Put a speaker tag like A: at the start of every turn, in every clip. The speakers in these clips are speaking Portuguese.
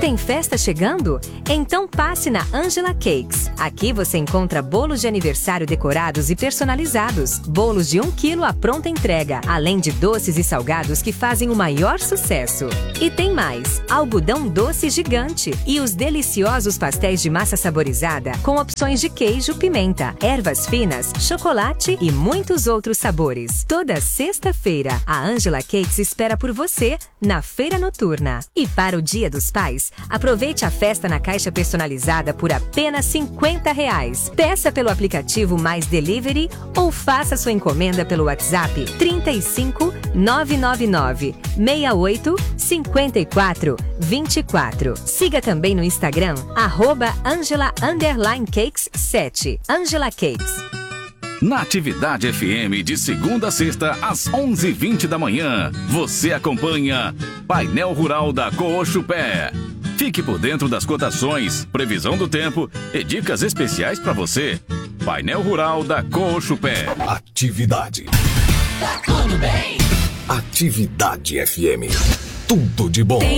A: Tem festa chegando? Então passe na Angela Cakes. Aqui você encontra bolos de aniversário decorados e personalizados, bolos de 1 quilo à pronta entrega, além de doces e salgados que fazem o maior sucesso. E tem mais, algodão doce gigante e os deliciosos pastéis de massa saborizada com opções de queijo, pimenta, ervas finas, chocolate e muitos outros sabores. Toda sexta-feira, a Angela Cakes espera por você na Feira Noturna. E para o Dia dos Pais, aproveite a festa na caixa personalizada por apenas R$50. Peça pelo aplicativo Mais Delivery ou faça sua encomenda pelo WhatsApp 35 999 68 54 24. Siga também no Instagram @Angela_Cakes7. Angela Cakes.
B: Na Atividade FM, de segunda a sexta, às 11h20 da manhã, você acompanha Painel Rural da Cooxupé. Fique por dentro das cotações, previsão do tempo e dicas especiais para você. Painel Rural da Cooxupé.
C: Atividade.
D: Tá tudo bem?
C: Atividade FM. Tudo de bom.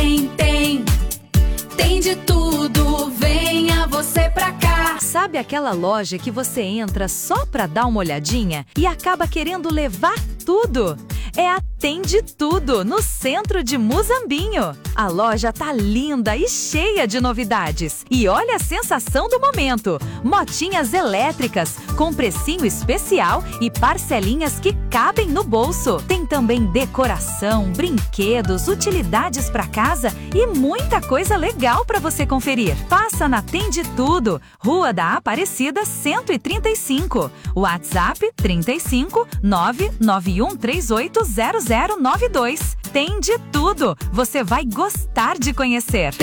D: Tem de tudo. Venha você pra cá.
E: Sabe aquela loja que você entra só pra dar uma olhadinha e acaba querendo levar tudo? É a Tem de Tudo, no centro de Muzambinho. A loja tá linda e cheia de novidades. E olha a sensação do momento: motinhas elétricas com precinho especial e parcelinhas que cabem no bolso. Tem também decoração, brinquedos, utilidades para casa e muita coisa legal para você conferir. Passa na Tem de Tudo, Rua da Aparecida 135. WhatsApp 35 991380092. Tem de tudo. Você vai gostar de conhecer.